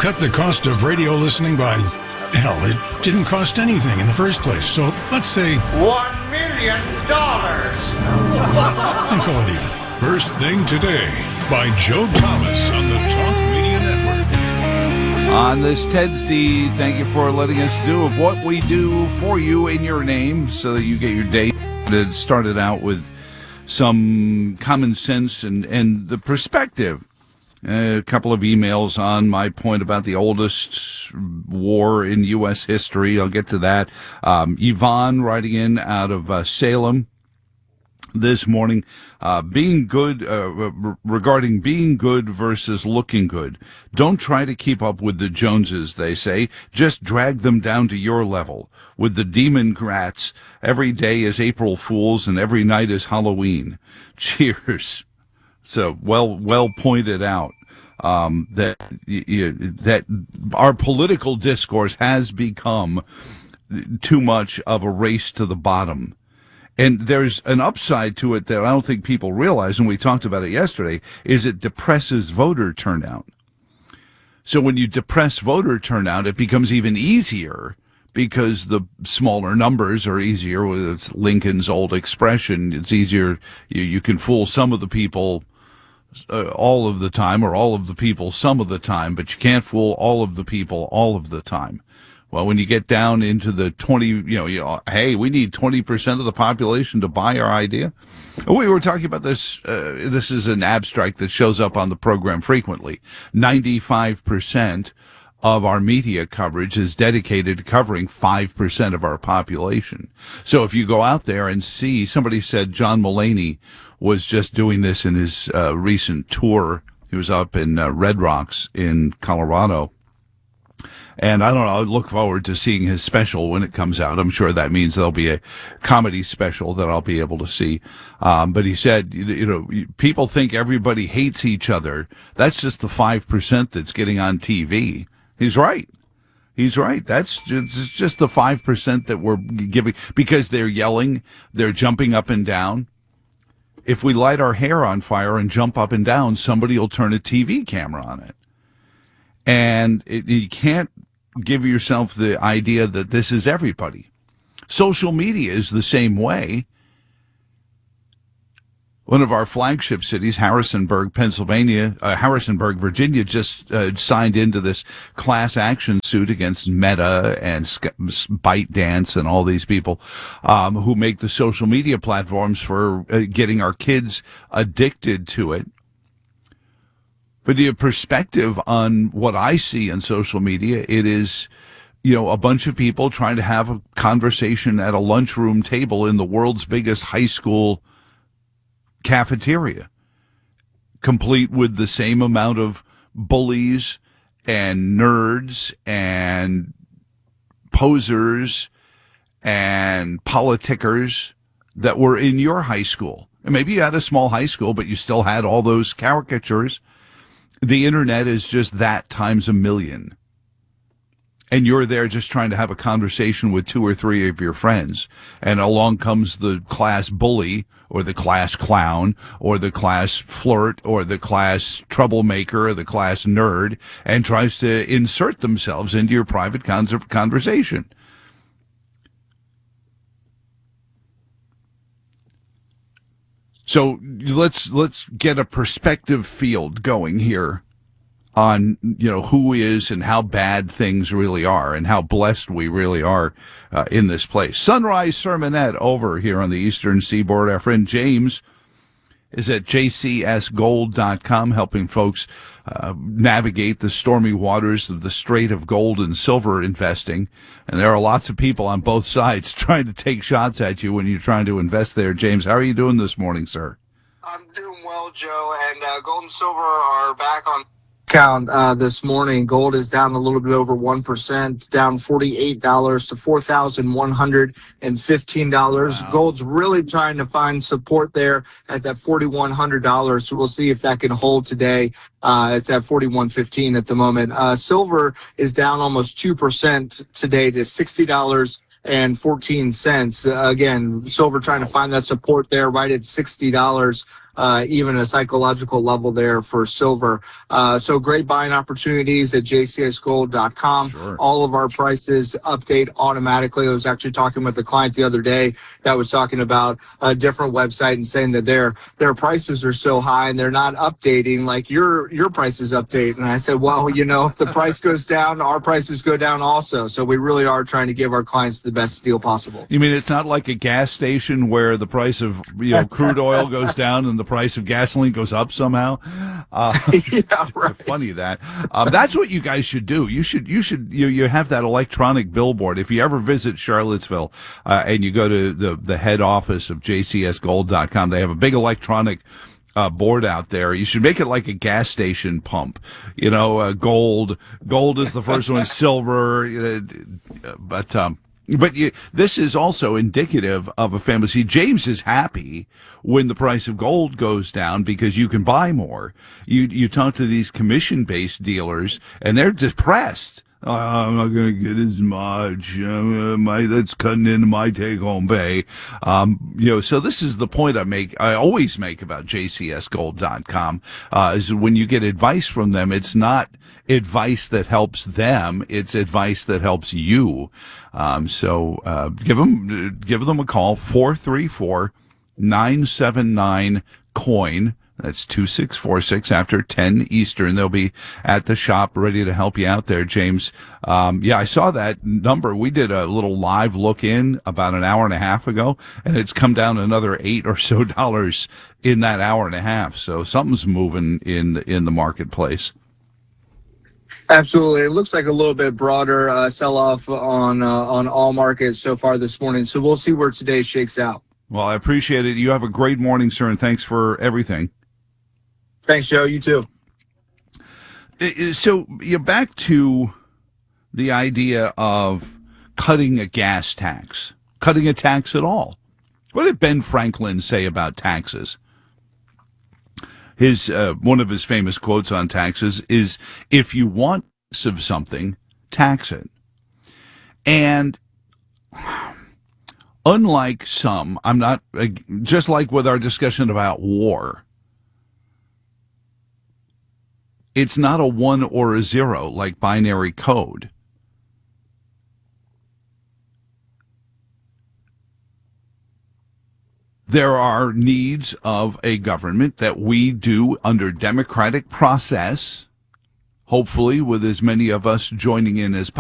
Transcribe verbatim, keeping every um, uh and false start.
cut the cost of radio listening by, hell, it didn't cost anything in the first place. So let's say one million dollars. And call it even. First Thing Today by Joe Thomas on the Talk Media Network. On this Tedsday, thank you for letting us do of what we do for you in your name so that you get your day started out with some common sense and, and the perspective. A couple of emails on my point about the oldest war in U S history. I'll get to that. Um, Yvonne writing in out of uh, Salem this morning, uh, being good, uh, re- regarding being good versus looking good. Don't try to keep up with the Joneses, they say. Just drag them down to your level. With the Democrats, every day is April Fool's and every night is Halloween. Cheers. So well, well pointed out um, that you, that our political discourse has become too much of a race to the bottom, and there's an upside to it that I don't think people realize. And we talked about it yesterday. Is it depresses voter turnout? So when you depress voter turnout, it becomes even easier because the smaller numbers are easier. It's Lincoln's old expression. It's easier. You, you can fool some of the people Uh, all of the time, or all of the people some of the time, but you can't fool all of the people all of the time. Well, when you get down into the twenty, you know, you know hey, we need twenty percent of the population to buy our idea. We were talking about this. Uh, this is an abstract that shows up on the program frequently. ninety-five percent of our media coverage is dedicated to covering five percent of our population. So if you go out there and see, somebody said John Mulaney was just doing this in his uh, recent tour. He was up in uh, Red Rocks in Colorado. And I don't know, I look forward to seeing his special when it comes out. I'm sure that means there'll be a comedy special that I'll be able to see. Um, but he said, you, you know, people think everybody hates each other. That's just the five percent that's getting on T V. He's right. He's right. That's just, just the five percent that we're giving because they're yelling, they're jumping up and down. If we light our hair on fire and jump up and down, somebody will turn a T V camera on it. And it, you can't give yourself the idea that this is everybody. Social media is the same way. One of our flagship cities, Harrisonburg, Pennsylvania, uh, Harrisonburg, Virginia, just uh, signed into this class action suit against Meta and ByteDance and all these people um, who make the social media platforms for uh, getting our kids addicted to it. But the perspective on what I see in social media, it is, you know, a bunch of people trying to have a conversation at a lunchroom table in the world's biggest high school cafeteria, complete with the same amount of bullies and nerds and posers and politickers that were in your high school. And maybe you had a small high school, but you still had all those caricatures. The internet is just that times a million. And you're there just trying to have a conversation with two or three of your friends. And along comes the class bully or the class clown or the class flirt or the class troublemaker or the class nerd and tries to insert themselves into your private conversation. So let's let's get a perspective field going here on, you know, who is and how bad things really are and how blessed we really are uh, in this place. Sunrise Sermonette over here on the Eastern Seaboard. Our friend James is at j c s gold dot com, helping folks uh, navigate the stormy waters of the Strait of Gold and Silver investing. And there are lots of people on both sides trying to take shots at you when you're trying to invest there. James, how are you doing this morning, sir? I'm doing well, Joe, and uh, gold and silver are back on count uh, this morning. Gold is down a little bit over one percent, down forty-eight dollars to four thousand one hundred fifteen dollars. Wow. Gold's really trying to find support there at that four thousand one hundred dollars, so we'll see if that can hold today. Uh, it's at forty-one fifteen at the moment. Uh, silver is down almost two percent today to sixty dollars and fourteen cents. Uh, again, silver trying to find that support there right at sixty dollars. uh, even a psychological level there for silver. Uh, so great buying opportunities at j c s gold dot com. Sure. All of our prices update automatically. I was actually talking with a client the other day that was talking about a different website and saying that their their prices are so high and they're not updating like your your prices update. And I said, well, you know, if the price goes down, our prices go down also. So we really are trying to give our clients the best deal possible. You mean it's not like a gas station where the price of you know crude oil goes down and the price of gasoline goes up somehow? Uh, yeah, right. Funny that. Um, that's what you guys should do. You should you should you you have that electronic billboard. If you ever visit Charlottesville uh, and you go to the the head office of j c s gold dot com, they have a big electronic Uh, board out there. You should make it like a gas station pump. You know, uh, gold. Gold is the first one. Silver. Uh, but um, but you, this is also indicative of a family. See, James is happy when the price of gold goes down because you can buy more. You you talk to these commission-based dealers, and they're depressed. Uh, I'm not going to get as much. Uh, my that's cutting into my take-home pay. Um, you know, so this is the point I make. I always make about j c s gold dot com. Uh, is when you get advice from them, it's not advice that helps them. It's advice that helps you. Um, so uh, give them give them a call four three four, nine seven nine, coin. That's two six four six after ten Eastern. They'll be at the shop ready to help you out there, James. Um, yeah, I saw that number. We did a little live look in about an hour and a half ago, and it's come down another eight or so dollars in that hour and a half. So something's moving in, in the marketplace. Absolutely. It looks like a little bit broader uh, sell-off on, uh, on all markets so far this morning. So we'll see where today shakes out. Well, I appreciate it. You have a great morning, sir, and thanks for everything. Thanks, Joe. You too. So you're back to the idea of cutting a gas tax, cutting a tax at all. What did Ben Franklin say about taxes? His uh, one of his famous quotes on taxes is, "If you want of something, tax it." And unlike some, I'm not uh, just like with our discussion about war. It's not a one or a zero like binary code. There are needs of a government that we do under democratic process, hopefully with as many of us joining in as possible.